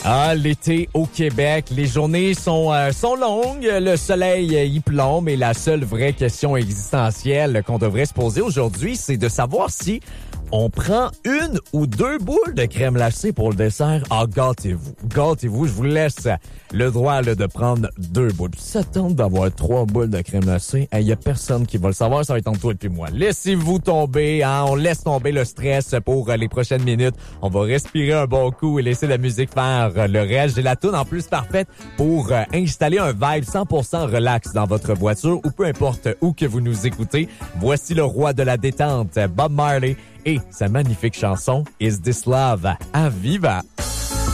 Ah, l'été au Québec, les journées sont longues, le soleil y plombe et la seule vraie question existentielle qu'on devrait se poser aujourd'hui, c'est de savoir si on prend une ou deux boules de crème glacée pour le dessert. Ah, gâtez-vous, je vous laisse le droit là, de prendre deux boules. Si ça tente d'avoir 3 boules de crème glacée, il y a personne qui va le savoir, ça va être entre toi et puis moi. Laissez-vous tomber, on laisse tomber le stress pour les prochaines minutes. On va respirer un bon coup et laisser la musique faire le reste. J'ai la toune en plus parfaite pour installer un vibe 100% relax dans votre voiture ou peu importe où que vous nous écoutez. Voici le roi de la détente, Bob Marley, et sa magnifique chanson Is This Love? À Viva!